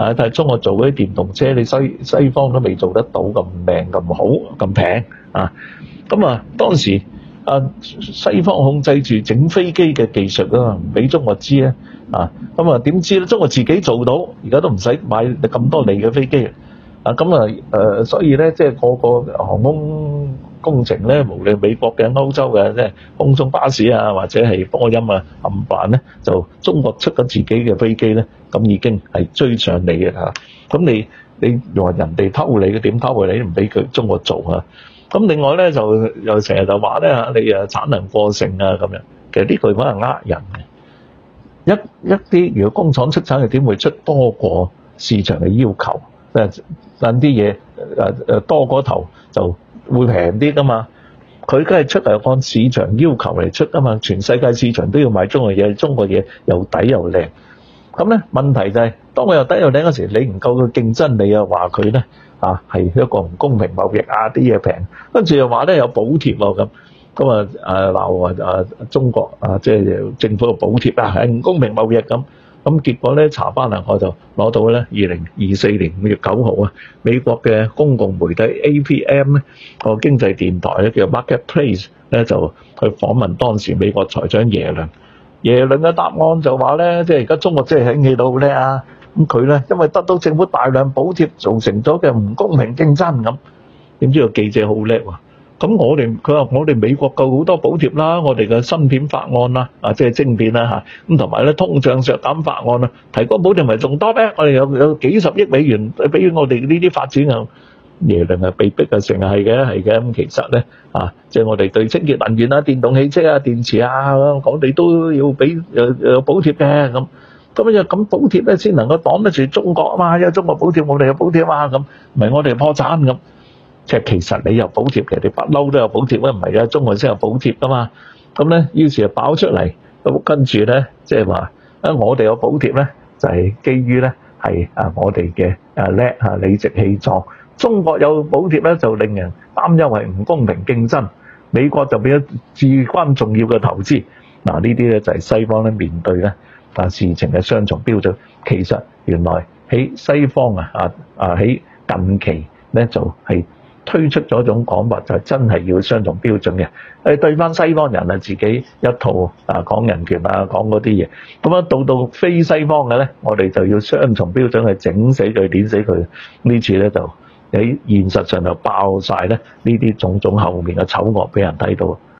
但係中國做嗰啲電動車，你西方都未做得到咁靚、咁好、咁平啊。咁啊，當時西方控制住整飛機嘅技術啊，唔俾中國知咧啊。咁啊，點知咧？中國自己做到，而家都唔使買咁多厘嘅飛機啊。咁啊，所以咧，即係個個航空工程咧，無論美國嘅、歐洲嘅，即係空中巴士啊，或者係波音啊，冚唪唥咧，就中國出咗自己嘅飛機咧，咁已經係追上你嘅嚇。咁你話人哋偷你嘅，點偷你？唔俾佢中國做啊！咁另外咧就又成日就話咧嚇，你產能過剩啊咁樣。其實呢句話係呃人嘅。一啲如果工廠出產嘅點會出多過市場嘅要求？等啲嘢多過頭就會平啲噶嘛，佢梗係出嚟按市場要求嚟出啊嘛，全世界市場都要買中國嘢，中國嘢又抵又靚。咁咧問題就係，當佢又抵又靚嗰時，你唔夠佢競爭，你又話佢咧係一個唔公平貿易啊，啲嘢平，跟住又話咧有補貼喎咁鬧中國即係政府嘅補貼係唔公平貿易咁。咁結果咧查翻嚟，我就攞到咧2024年5月9號啊，美國嘅公共媒體 APM 咧個經濟電台咧叫 Marketplace 咧就去訪問當時美國財長耶倫。耶倫嘅答案就話咧，即係而家中國即係興起到好叻啊！咁佢咧因為得到政府大量補貼，造成咗嘅唔公平競爭咁。點知個記者好叻喎！咁佢話我哋美國夠好多補貼啦，我哋嘅芯片法案啦，即係晶片啦咁同埋咧通脹削減法案啦，提高補貼咪仲多咩？我哋有幾十億美元俾我哋呢啲發展啊！耶倫係被逼成日係嘅咁，其實咧即係我哋對清潔能源啊、電動汽車啊、電池啊，我哋都要俾有補貼嘅咁。咁補貼咧先能夠擋得住中國啊嘛，因為中國補貼我哋有補貼啊咁，唔係我哋破產咁。即係其實你有補貼嘅，你不嬲都有補貼啊，唔係啊，中國先有補貼噶嘛。咁咧，於是就爆出嚟，咁跟住咧，即係話我哋有補貼咧，就係基於咧係我哋嘅叻理直氣壯。中國有補貼咧，就令人擔憂係唔公平競爭。美國就變咗至關重要嘅投資。嗱，呢啲咧就係西方咧面對咧事情嘅雙重標準。其實原來喺西方喺近期咧就係推出咗一種講法，就係真係要雙重標準嘅。對翻西方人自己一套講人權講嗰啲嘢，咁到非西方嘅咧，我哋就要雙重標準去整死佢、碾死佢。呢次咧就喺現實上就爆晒咧呢啲種種後面嘅醜惡俾人睇到。